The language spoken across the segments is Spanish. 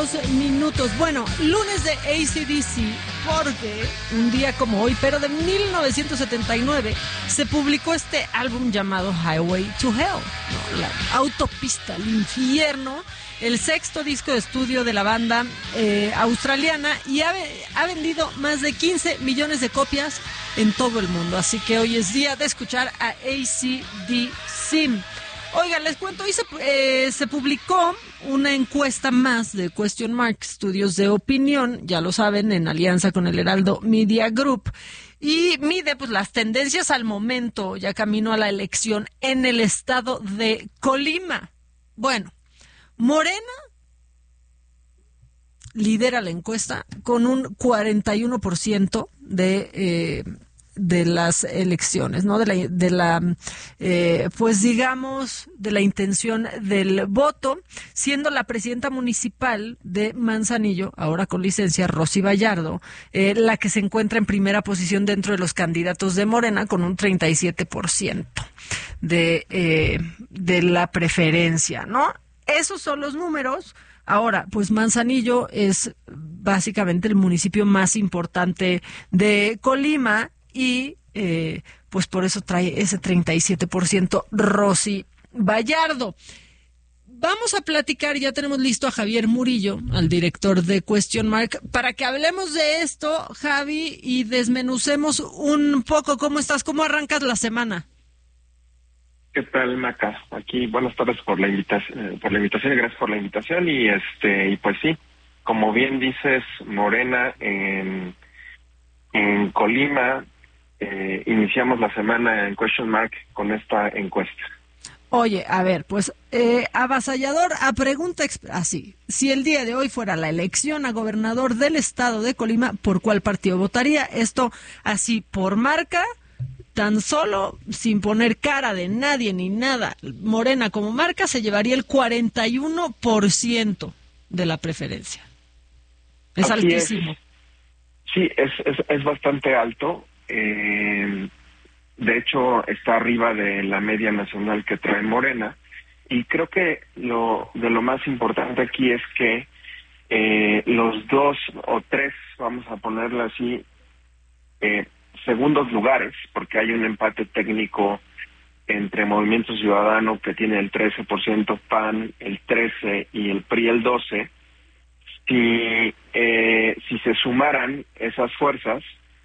Minutos. Bueno, lunes de AC/DC, porque un día como hoy, pero de 1979, se publicó este álbum llamado Highway to Hell, ¿no? La autopista al infierno, el sexto disco de estudio de la banda australiana, y ha vendido más de 15 millones de copias en todo el mundo. Así que hoy es día de escuchar a AC/DC. Oigan, les cuento, hoy se publicó una encuesta más de Question Mark Estudios de Opinión, ya lo saben, en alianza con el Heraldo Media Group, y mide pues las tendencias al momento, ya camino a la elección en el estado de Colima. Bueno, Morena lidera la encuesta con un 41% de las elecciones, ¿no? Pues digamos, de la intención del voto, siendo la presidenta municipal de Manzanillo, ahora con licencia, Rosy Vallardo, la que se encuentra en primera posición dentro de los candidatos de Morena, con un 37% de la preferencia, ¿no? Esos son los números. Ahora, pues Manzanillo es básicamente el municipio más importante de Colima, y pues por eso trae ese 37% Rosy Vallardo. Vamos a platicar, ya tenemos listo a Javier Murillo, al director de Question Mark, para que hablemos de esto, Javi, y desmenucemos un poco. ¿Cómo estás? ¿Cómo arrancas la semana? ¿Qué tal, Maca? Aquí, buenas tardes por la invitación y gracias por la invitación. Y pues sí, como bien dices, Morena en Colima, iniciamos la semana en Question Mark con esta encuesta. Oye, a ver, pues avasallador a pregunta así. Si el día de hoy fuera la elección a gobernador del estado de Colima, ¿por cuál partido votaría? Esto así por marca, tan solo, sin poner cara de nadie ni nada. Morena como marca se llevaría el 41% de la preferencia. Es Así altísimo. Sí, es bastante alto. De hecho, está arriba de la media nacional que trae Morena. Y creo que lo más importante aquí es que los dos o tres, vamos a ponerlo así, segundos lugares, porque hay un empate técnico entre Movimiento Ciudadano, que tiene el 13%, PAN el 13% y el PRI el 12%. Si se sumaran esas fuerzas,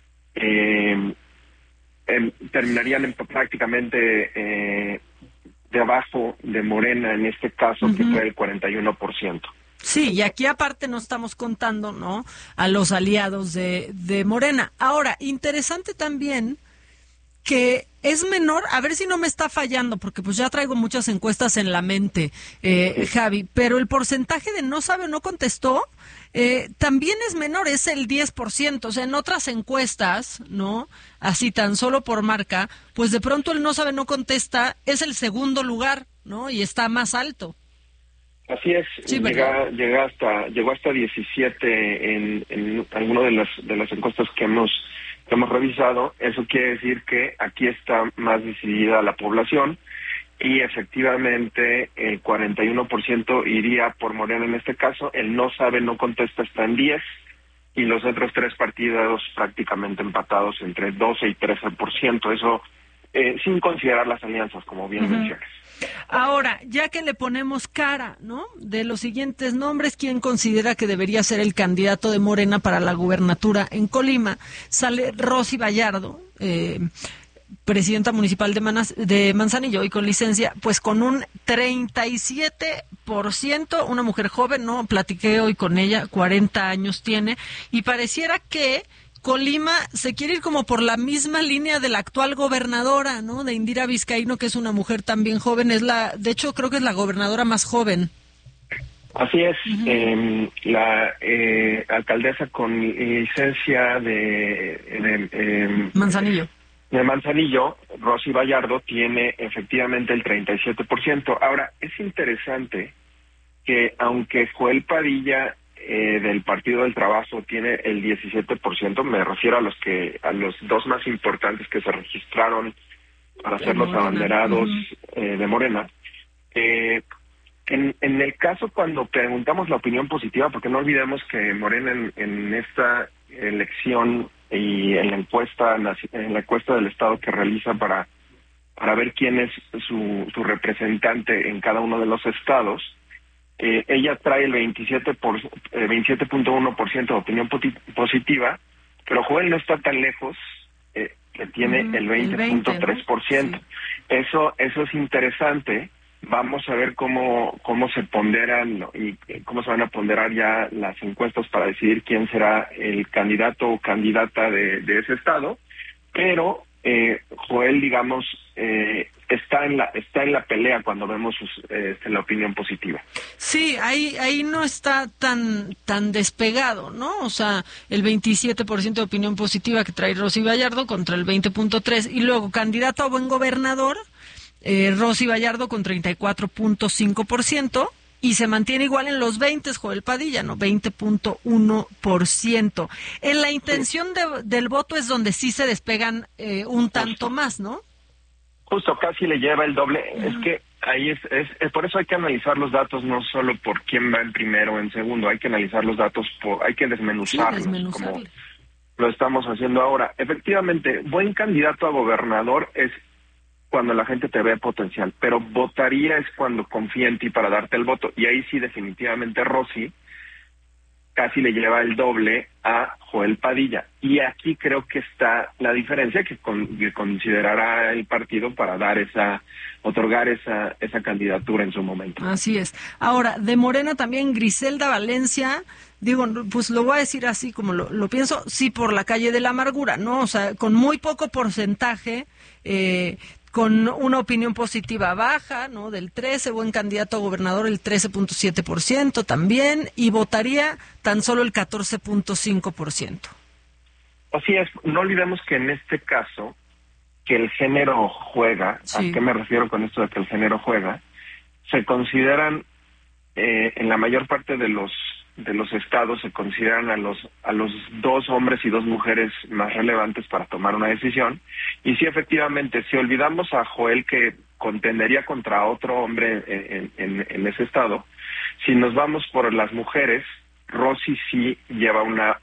terminarían prácticamente debajo de Morena, en este caso, que fue el 41%. Sí, y aquí aparte no estamos contando, ¿no?, a los aliados de Morena. Ahora, interesante también que es menor, a ver si no me está fallando, porque pues ya traigo muchas encuestas en la mente, Javi, pero el porcentaje de no sabe o no contestó también es menor, es el 10%. O sea, en otras encuestas, ¿no?, así tan solo por marca, pues de pronto el no sabe no contesta es el segundo lugar, ¿no?, y está más alto. Así es, sí, llegó hasta 17 en alguna de las encuestas que hemos revisado. Eso quiere decir que aquí está más decidida la población, y efectivamente el 41% iría por Morena en este caso. El no sabe, no contesta está en 10%, y los otros tres partidos prácticamente empatados entre 12 y 13%. Eso sin considerar las alianzas, como bien mencionas. Ahora, ya que le ponemos cara, ¿no?, de los siguientes nombres, ¿quién considera que debería ser el candidato de Morena para la gubernatura en Colima? Sale Rosy Vallardo, presidenta municipal de Manzanillo, y con licencia, pues con un 37%, una mujer joven, ¿no? Platiqué hoy con ella, 40 años tiene, y pareciera que Colima se quiere ir como por la misma línea de la actual gobernadora, ¿no?, de Indira Vizcaíno, que es una mujer también joven, de hecho creo que es la gobernadora más joven. Así es, la alcaldesa con licencia de Manzanillo. De Manzanillo, Rosy Vallardo, tiene efectivamente el 37%. Ahora, es interesante que aunque Joel Padilla del Partido del Trabajo tiene el 17%, me refiero a los dos más importantes que se registraron para ser los abanderados de Morena, En el caso cuando preguntamos la opinión positiva, porque no olvidemos que Morena en esta elección y en la encuesta del Estado que realiza para ver quién es su representante en cada uno de los estados, ella trae el 27.1% de opinión positiva, pero Joel no está tan lejos, que tiene el 20.3%. ¿No? Sí. Eso es interesante. Vamos a ver cómo se ponderan y cómo se van a ponderar ya las encuestas para decidir quién será el candidato o candidata de ese estado, pero Joel, digamos, está en la pelea cuando vemos la opinión positiva. Sí, ahí no está tan despegado, ¿no? O sea, el 27% de opinión positiva que trae Rosy Gallardo contra el 20.3%, y luego candidato a buen gobernador, Rosy Gallardo con 34.5%, y se mantiene igual en los 20, Joel Padilla, ¿no? 20.1%. En la intención del voto es donde sí se despegan un tanto más, ¿no? Justo, casi le lleva el doble. Es que ahí es por eso hay que analizar los datos no solo por quién va en primero o en segundo, hay que analizar los datos, hay que desmenuzarlos, como lo estamos haciendo ahora. Efectivamente, buen candidato a gobernador es cuando la gente te ve potencial, pero votaría es cuando confía en ti para darte el voto, y ahí sí definitivamente Rosy casi le lleva el doble a Joel Padilla, y aquí creo que está la diferencia que considerará el partido para otorgar esa candidatura en su momento. Así es. Ahora, de Morena también Griselda Valencia, digo, pues lo voy a decir así como lo pienso, sí, por la calle de la amargura, ¿no? O sea, con muy poco porcentaje, con una opinión positiva baja, ¿no? Del 13%, buen candidato a gobernador el 13.7% también, y votaría tan solo el 14.5%. Así es, no olvidemos que en este caso, que el género juega, sí. ¿A qué me refiero con esto de que el género juega? Se consideran, en la mayor parte de los estados, se consideran a los 2 hombres y 2 mujeres más relevantes para tomar una decisión. Y sí, efectivamente, si olvidamos a Joel, que contendería contra otro hombre en ese estado, si nos vamos por las mujeres, Rosy sí lleva una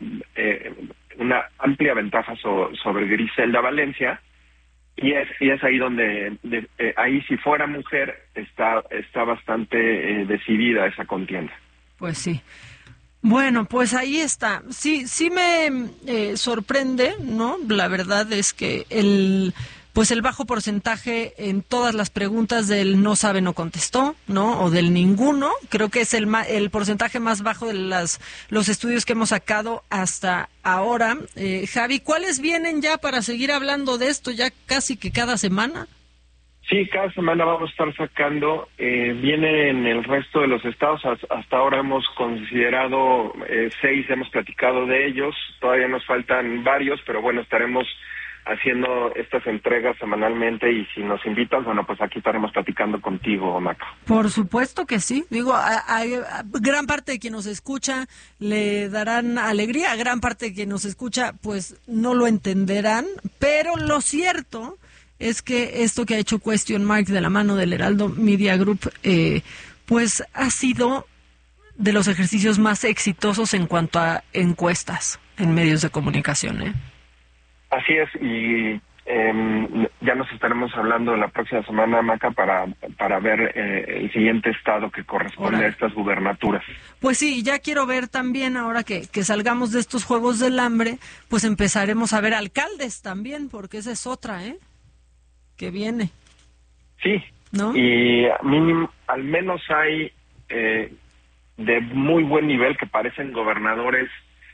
amplia ventaja sobre Griselda Valencia, y es ahí donde ahí, si fuera mujer, está bastante decidida esa contienda. Pues sí. Bueno, pues ahí está. Sí me sorprende, ¿no? La verdad es que el bajo porcentaje en todas las preguntas del no sabe, no contestó, ¿no? O del ninguno. Creo que es el porcentaje más bajo de los estudios que hemos sacado hasta ahora. Javi, ¿cuáles vienen ya para seguir hablando de esto ya casi que cada semana? Sí, cada semana vamos a estar sacando, viene en el resto de los estados, hasta ahora hemos considerado 6, hemos platicado de ellos, todavía nos faltan varios, pero bueno, estaremos haciendo estas entregas semanalmente, y si nos invitan, bueno, pues aquí estaremos platicando contigo, Maca. Por supuesto que sí, digo, a gran parte de quien nos escucha le darán alegría, a gran parte de quien nos escucha pues no lo entenderán, pero lo cierto es que esto que ha hecho Question Mark de la mano del Heraldo Media Group, pues ha sido de los ejercicios más exitosos en cuanto a encuestas en medios de comunicación, ¿eh? Así es, y ya nos estaremos hablando la próxima semana, Maca, para ver el siguiente estado que corresponde a estas gubernaturas. Pues sí, ya quiero ver también, ahora que salgamos de estos Juegos del Hambre, pues empezaremos a ver alcaldes también, porque esa es otra, que viene. Sí, ¿no? Y al menos hay de muy buen nivel que parecen gobernadores,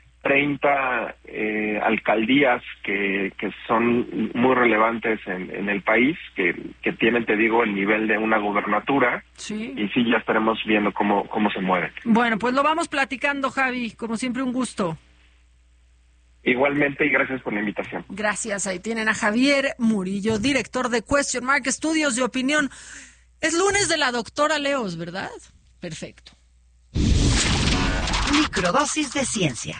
30 alcaldías que son muy relevantes en el país, que tienen, te digo, el nivel de una gobernatura. Sí. Y sí, ya estaremos viendo cómo se mueven. Bueno, pues lo vamos platicando, Javi, como siempre un gusto. Igualmente, y gracias por la invitación. Gracias. Ahí tienen a Javier Murillo, director de Question Mark Estudios de Opinión. Es lunes de la doctora Leos, ¿verdad? Perfecto. Microdosis de ciencia.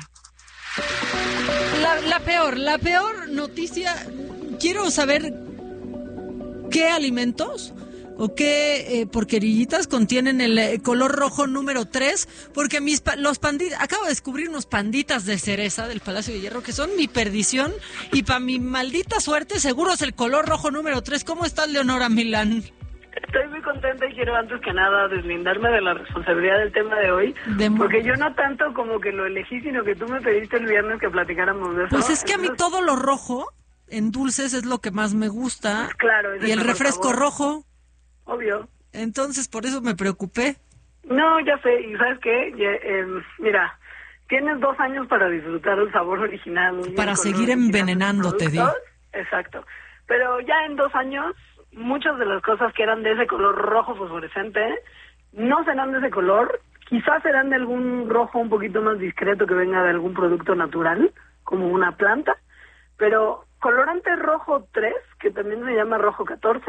La peor noticia. Quiero saber qué alimentos ¿O qué porquerillitas contienen el color rojo número 3? Porque los panditas, acabo de descubrir unos panditas de cereza del Palacio de Hierro que son mi perdición y para mi maldita suerte seguro es el color rojo número 3. ¿Cómo estás, Leonora Milán? Estoy muy contenta y quiero antes que nada deslindarme de la responsabilidad del tema de hoy, porque yo no tanto como que lo elegí, sino que tú me pediste el viernes que platicáramos de eso. Pues es que entonces, a mí todo lo rojo en dulces es lo que más me gusta. Pues claro. Y el refresco rojo. Obvio. Entonces por eso me preocupé. No, ya sé, y ¿sabes qué? Mira, tienes 2 años para disfrutar el sabor original. Para seguir envenenándote, Di. Exacto. Pero ya en 2 años, muchas de las cosas que eran de ese color rojo fosforescente no serán de ese color, quizás serán de algún rojo un poquito más discreto que venga de algún producto natural, como una planta, pero colorante rojo 3, que también se llama rojo 14,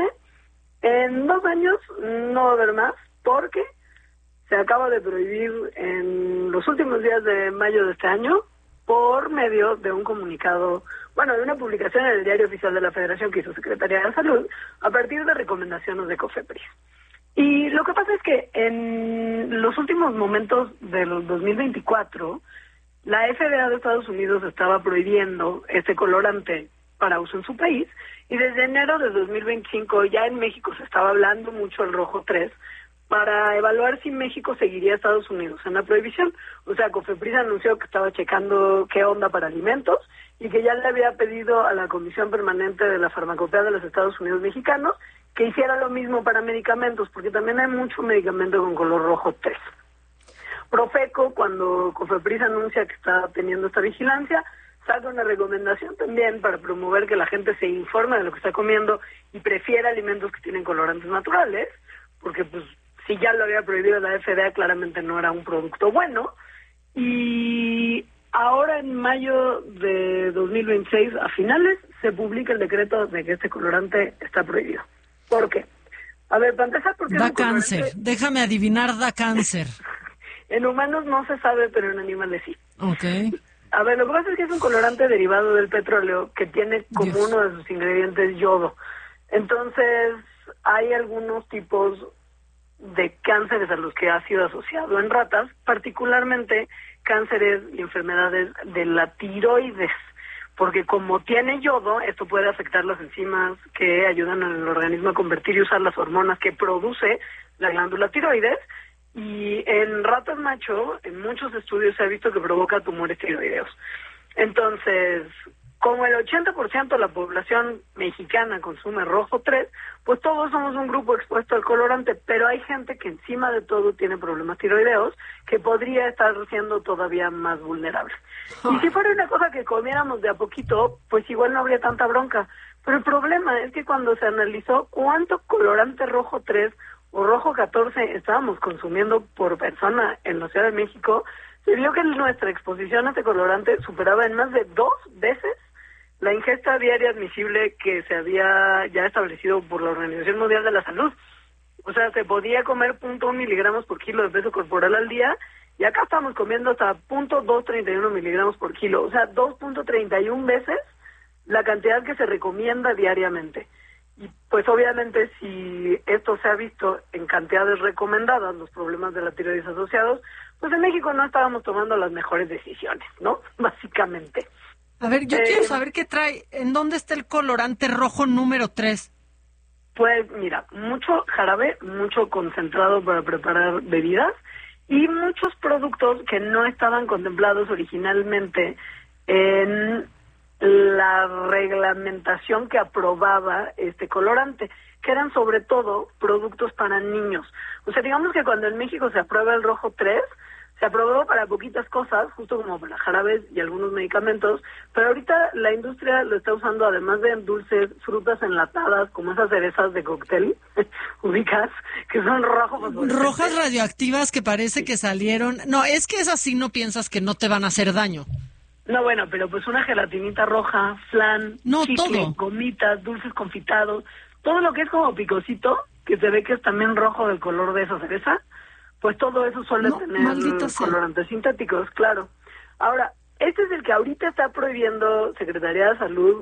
en 2 años no va a haber más, porque se acaba de prohibir en los últimos días de mayo de este año por medio de un comunicado, de una publicación en el Diario Oficial de la Federación que hizo Secretaría de Salud a partir de recomendaciones de COFEPRIS. Y lo que pasa es que en los últimos momentos del 2024, la FDA de Estados Unidos estaba prohibiendo este colorante para uso en su país, y desde enero de 2025 ya en México se estaba hablando mucho el rojo 3 para evaluar si México seguiría a Estados Unidos en la prohibición. O sea, COFEPRIS anunció que estaba checando qué onda para alimentos y que ya le había pedido a la Comisión Permanente de la Farmacopea de los Estados Unidos Mexicanos que hiciera lo mismo para medicamentos, porque también hay mucho medicamento con color rojo 3. Profeco, cuando COFEPRIS anuncia que está teniendo esta vigilancia, saca una recomendación también para promover que la gente se informe de lo que está comiendo y prefiera alimentos que tienen colorantes naturales, porque pues si ya lo había prohibido la FDA, claramente no era un producto bueno. Y ahora en mayo de 2026, a finales, se publica el decreto de que este colorante está prohibido. ¿Por qué? A ver, para empezar, porque da cáncer. Déjame adivinar, da cáncer. En humanos no se sabe, pero en animales sí. Okay. A ver, lo que pasa es que es un colorante derivado del petróleo que tiene como uno de sus ingredientes yodo. Entonces, hay algunos tipos de cánceres a los que ha sido asociado en ratas, particularmente cánceres y enfermedades de la tiroides, porque como tiene yodo, esto puede afectar las enzimas que ayudan al organismo a convertir y usar las hormonas que produce la glándula tiroides, y en ratas macho, en muchos estudios se ha visto que provoca tumores tiroideos. Entonces, como el 80% de la población mexicana consume rojo 3, pues todos somos un grupo expuesto al colorante, pero hay gente que encima de todo tiene problemas tiroideos que podría estar siendo todavía más vulnerable. Y si fuera una cosa que comiéramos de a poquito, pues igual no habría tanta bronca. Pero el problema es que cuando se analizó cuánto colorante rojo 3 o rojo 14 estábamos consumiendo por persona en la Ciudad de México, se vio que nuestra exposición a este colorante superaba en más de 2 veces la ingesta diaria admisible que se había ya establecido por la Organización Mundial de la Salud. O sea, se podía comer 0.1 miligramos por kilo de peso corporal al día, y acá estamos comiendo hasta 0.231 miligramos por kilo. O sea, 2.31 veces la cantidad que se recomienda diariamente. Y pues obviamente si esto se ha visto en cantidades recomendadas, los problemas de la tiroides asociados, pues en México no estábamos tomando las mejores decisiones, ¿no? Básicamente. A ver, yo quiero saber qué trae, ¿en dónde está el colorante rojo número 3? Pues mira, mucho jarabe, mucho concentrado para preparar bebidas y muchos productos que no estaban contemplados originalmente en la reglamentación que aprobaba este colorante, que eran sobre todo productos para niños. O sea, digamos que cuando en México se aprueba el rojo 3, se aprobó para poquitas cosas, justo como para jarabes y algunos medicamentos, pero ahorita la industria lo está usando además de en dulces, frutas enlatadas, como esas cerezas de cóctel, ubicas, que son rojas radioactivas que parece que salieron. No, es que esas sí no piensas que no te van a hacer daño. No, bueno, pero pues una gelatinita roja, flan, no, chicle, todo. gomitas, dulces confitados, todo lo que es como picosito, que se ve que es también rojo del color de esa cereza, pues todo eso suele tener colorantes sintéticos, claro. Ahora, este es el que ahorita está prohibiendo Secretaría de Salud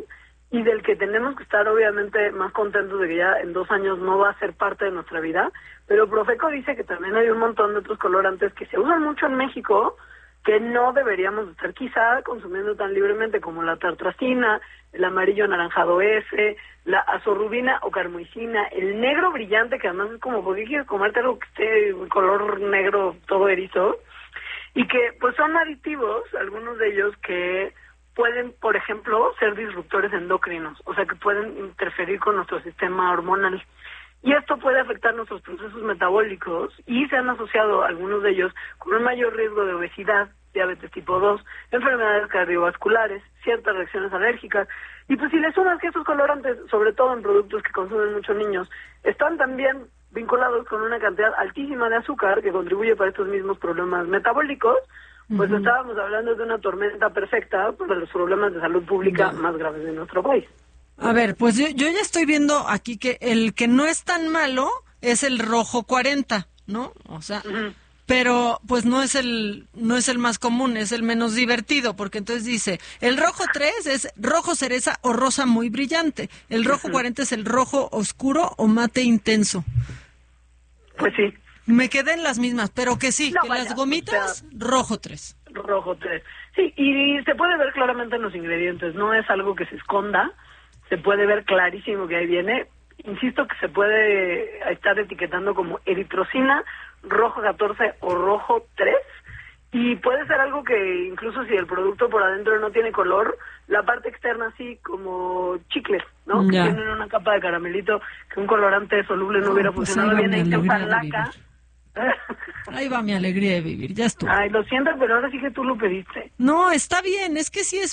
y del que tenemos que estar obviamente más contentos de que ya en 2 años no va a ser parte de nuestra vida, pero Profeco dice que también hay un montón de otros colorantes que se usan mucho en México que no deberíamos estar quizá consumiendo tan libremente, como la tartrazina, el amarillo anaranjado F, la azorrubina o carmoicina, el negro brillante, que además es como, ¿por qué quieres comerte algo que esté color negro todo erizo? Y que pues son aditivos, algunos de ellos que pueden, por ejemplo, ser disruptores endocrinos, o sea que pueden interferir con nuestro sistema hormonal. Y esto puede afectar nuestros procesos metabólicos y se han asociado algunos de ellos con un mayor riesgo de obesidad, diabetes tipo 2, enfermedades cardiovasculares, ciertas reacciones alérgicas. Y pues si le sumas que estos colorantes, sobre todo en productos que consumen muchos niños, están también vinculados con una cantidad altísima de azúcar que contribuye para estos mismos problemas metabólicos, pues estábamos hablando de una tormenta perfecta para los problemas de salud pública más graves de nuestro país. A ver, pues yo ya estoy viendo aquí que el que no es tan malo es el rojo 40, ¿no? O sea, pero pues no es el más común, es el menos divertido, porque entonces dice, el rojo 3 es rojo cereza o rosa muy brillante, el rojo 40 es el rojo oscuro o mate intenso. Pues sí. Me quedé en las mismas, pero que sí, No, que vaya, las gomitas, o sea, rojo 3. Rojo 3. Sí, y se puede ver claramente en los ingredientes, no es algo que se esconda, se puede ver clarísimo que ahí viene. Insisto que se puede estar etiquetando como eritrocina, rojo 14 o rojo 3, y puede ser algo que incluso si el producto por adentro no tiene color, la parte externa así como chicles, ¿no? Ya. Que tienen una capa de caramelito, que un colorante soluble no hubiera pues funcionado ahí va bien, mi ahí te alegría usan de laca. Ahí va mi alegría de vivir, ya estuvo. Ay, lo siento, pero ahora sí que tú lo pediste. No, está bien, es que sí es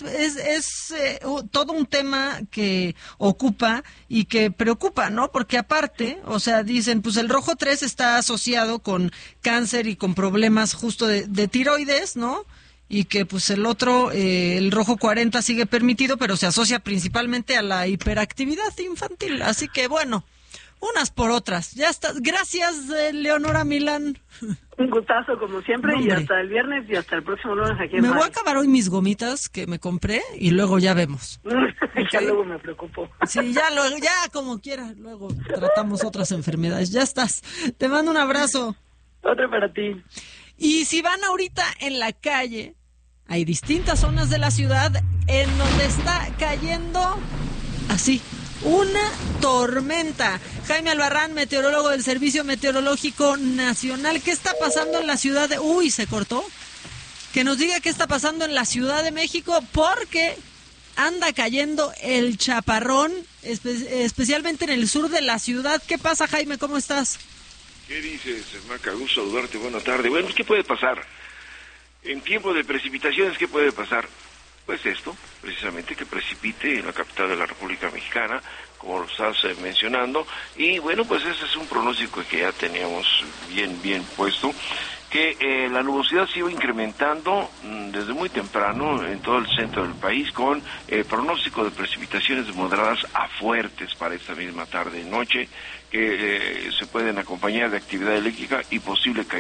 todo un tema que ocupa y que preocupa, ¿no? Porque aparte, o sea, dicen, pues el rojo 3 está asociado con cáncer y con problemas justo de tiroides, ¿no? Y que pues el otro, el rojo 40 sigue permitido, pero se asocia principalmente a la hiperactividad infantil. Así que bueno, unas por otras. Ya está. Gracias, Leonora Milán. Un gustazo como siempre. No, y hombre. hasta el viernes y hasta el próximo lunes aquí en Me voy a Madrid. acabar hoy mis gomitas que me compré y luego ya vemos. Ya luego me preocupo. Sí, ya luego, ya como quiera, luego tratamos otras enfermedades. Ya estás. Te mando un abrazo. Otro para ti. Y si van ahorita en la calle, hay distintas zonas de la ciudad en donde está cayendo así una tormenta. Jaime Albarrán, meteorólogo del Servicio Meteorológico Nacional. ¿Qué está pasando en la ciudad de... Uy, ¿se cortó? Que nos diga qué está pasando en la Ciudad de México, porque anda cayendo el chaparrón, especialmente en el sur de la ciudad. ¿Qué pasa, Jaime? ¿Cómo estás? ¿Qué dices, Maca? Gusto saludarte, buena tarde. Bueno, ¿qué puede pasar? En tiempo de precipitaciones, ¿qué puede pasar? Pues esto, precisamente, que precipite en la capital de la República Mexicana, como lo estás mencionando, y bueno, pues ese es un pronóstico que ya teníamos bien puesto, que la nubosidad se iba incrementando desde muy temprano en todo el centro del país, con pronóstico de precipitaciones moderadas a fuertes para esta misma tarde y noche, que se pueden acompañar de actividad eléctrica y posible